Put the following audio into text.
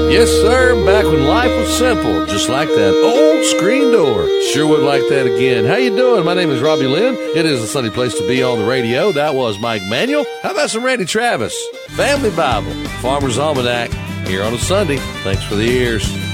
Yes, sir. Back when life was simple, just like that old screen door. Sure would like that again. How you doing? My name is Robbie Lynn. It is a sunny place to be on the radio. That was Mike Manuel. How about some Randy Travis? Family Bible, Farmer's Almanac, here on a Sunday. Thanks for the ears.